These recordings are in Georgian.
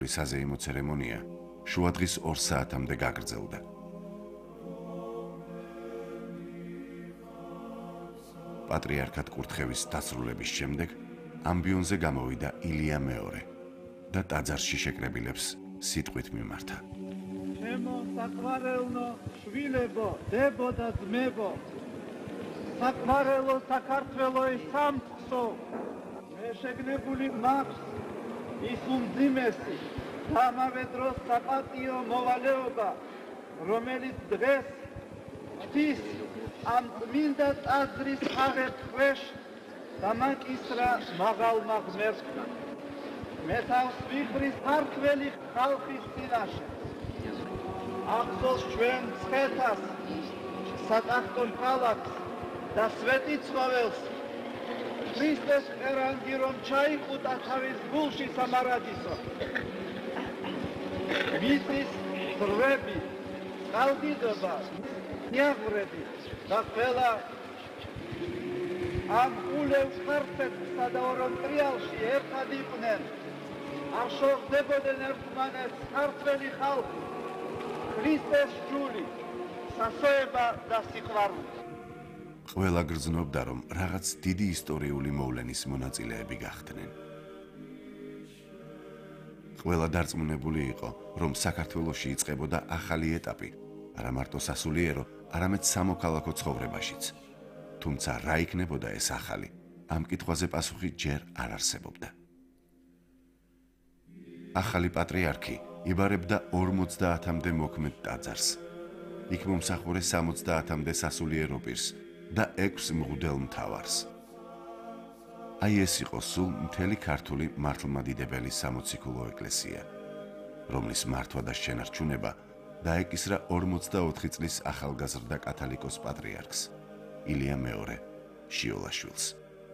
საზეიმო ცერემონია შუადღის 2 საათამდე გაგრძელდა. პატრიარქად კურთხევის დასრულების შემდეგ ამბიონზე გამოვიდა ილია მეორე და ტაძარში შეკრებილებს სიტყვით მიმართა. ჩემო საყვარელო შვილებო, დებო და ძმებო, საყვარელო საქართველოს სამწყსო, მე შეგნებული მაქვს ის უმძიმესი და ამავე დროს საპატიო მოვალეობა, რომელიც დღეს ღვთის ამ წმინდა ტაძრის აღერქვეშ დამაკისრა მაღალმა ღმერთმა. მე თავს ვიხრის ქართველი ხალხის წინაშე. ახსოვს ჩვენ მცხეთას, სატახტო ქალაქს და სვეტი ცხოველს. ქრისტეს ერანგი რომ ჩაიყუტა თავის გულში სამარადისო. მიწის ძრვები, წყალდიდობა, ნიაღვრები და ყველა ამ ულევ ხარცეთსა და ორონტრიალში ერთად იყვნენ. არ შორდებოდნენ ერთმანეთს ქართველი ხალხი, ქრისტეს ჯული, სასოება და სიყვარული. ყველა გრძნობდა, რომ რაღაც დიდი ისტორიული მოვლენის მონაწილეები გახდნენ. ყველა დარწმუნებული იყო, რომ საქართველოში იწყებოდა ახალი ეტაპი, არა მარტო სასულიერო, არამედ სამოქალაქო ცხოვრებაშიც. თუმცა რა იქნებოდა ეს ახალი, ამ კითხვაზე პასუხი ჯერ არ არსებობდა. ახალი პატრიარქი იბარებდა 50-მდე მოქმედ ტაძარს. იქ მომსახურე 70-მდე სასულიერო პირს და 6 მღვდელ მთავარს. აი ეს იყო სულ მთელი ქართული მართლმადიდებელი სამოციქულო ეკლესია, რომლის მართვა და შენარჩუნება დაეკისრა 44 წლის ახალგაზრდა კათალიკოს პატრიარქს ილია მეორე შიოლაშვილს.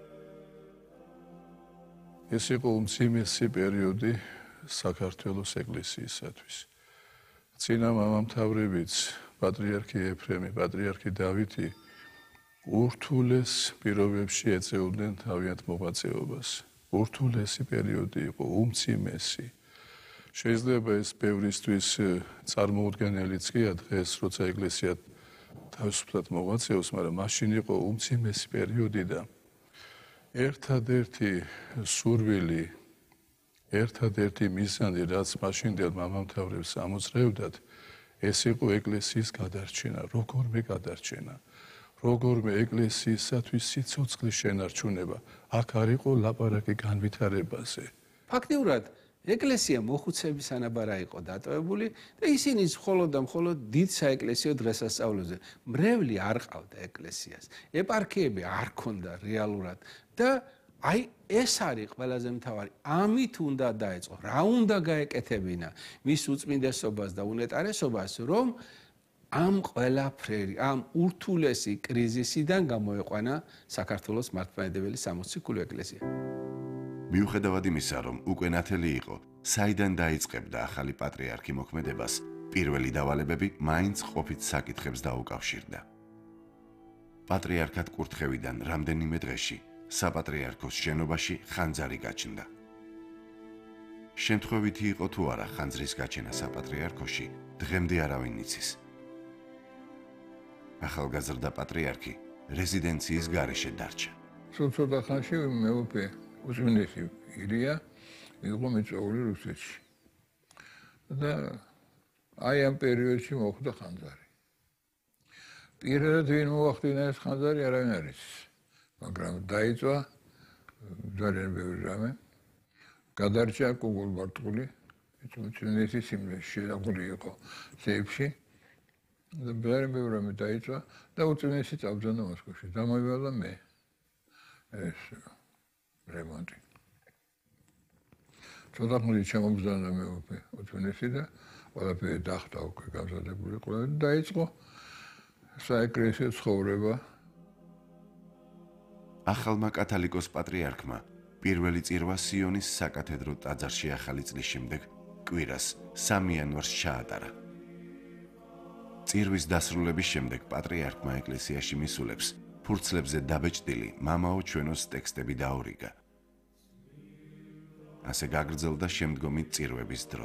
ეს იყო უმძიმესი პერიოდი საქართველოს ეკლესიისათვის. წინა მამამთავრებიც, პატრიარქი ეფრემი, პატრიარქი დავითი ურთულეს პირობებში ეწეოდნენ თავიანთ მოღვაწეობას. ურთულესი პერიოდი იყო, უმძიმესი. შეიძლება ეს ბევრისთვის წარმოუდგენელიც გია დღეს, როცა ეკლესია თავისუფლად მოღვაწეობს, მაგრამ მაშინ იყო უმძიმესი პერიოდი და ერთადერთი სურვილი, ერთადერთი მიზანი, რაც მაშინდელ მამამთავრებს ამოძრეოდათ, ეს იყო ეკლესიის გადარჩენა, როგორმე გადარჩენა. როგორმე ეკლესიისათვის სიცოცხლის შენარჩუნება. აქ არ იყო ლაპარაკი განვითარებაზე. ფაქტიურად ეკლესია მოხუცების ანაბარა იყო დატოვებული და ისინი მხოლოდ და მხოლოდ დიდ საეკლესიო დღესასწაულებზე. მრევლი არ ყავდა ეკლესიას. ეპარქიები არ ქონდა რეალურად და აი ეს არის ყველაზე მთავარი. ამით უნდა დაეწყო. რა უნდა გაეკეთებინა მის უწმინდესობას და უნეტარესობას, რომ ამ ყველაფერი, ამ ურთულესი კრიზისიდან გამოეყვანა საქართველოს მართლმადიდებელი სამოციქულო ეკლესია. მიუხედავად იმისა, რომ უკვე ნათელი იყო, საიდან დაიწყებდა ახალი პატრიარქი მოქმედებას, პირველი დავალებები მაინც ყოფით საკითხებს დაუკავშირდა. პატრიარქად კურთხევიდან რამდენიმე დღეში საპატრიარქოს შენობაში ხანძარი გაჩნდა. შემთხვევითი იყო თუ არა ხანძრის გაჩენა საპატრიარქოში, დღემდე არავინ იცის. ახალგაზრდა პატრიარქი რეზიდენციის გარეშე დარჩა. ცოტა ხანში მეუფე უზმინესი ილია იყო მიწვეული რუსეთში. და აი ამ პერიოდში მოხდა ხანძარი. პირველად ვინ მოახდინა ეს ხანძარი არავინ არ იცის. მაგრამ დაიწვა ძალიან ბევრი რამე. გადარჩა კუგულ ბარტყული, უზმინესი სიმღერაში შედაგული იყო სეიფში. და ძალიან ბევრი რამე დაიწვა და უზმინესი წავბრძანა მოსკოვში. დამოივალა მე ეს რემონტი. ცოტა ხანი შემობრძანა მეუფე უზმინესი და ყველაფერი დახტა უკვე გამზადებული ყველა და დაიწყო საეკლესიო ცხოვრება. ახალმა კათალიკოს პატრიარქმა პირველი წირვა სიონის საკათედრო ტაძარში ახალი წლის შემდეგ კვირას 3 იანვარს ჩაატარა. წირვის დასრულების შემდეგ პატრიარქმა ეკლესიაში მისულებს ფურცლებზე დაბეჭდილი მამაო ჩვენოს ტექსტები დაურიგა. ასე გაგრძელდა შემდგომი წირვების დრო.